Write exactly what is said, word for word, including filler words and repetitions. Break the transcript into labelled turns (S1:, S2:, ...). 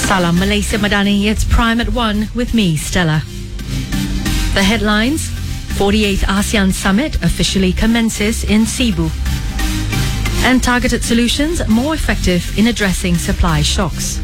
S1: Salam Malaysia Madani, it's Prime at one with me, Stella. The headlines: forty-eighth ASEAN Summit officially commences in Cebu. And targeted solutions more effective in addressing supply shocks.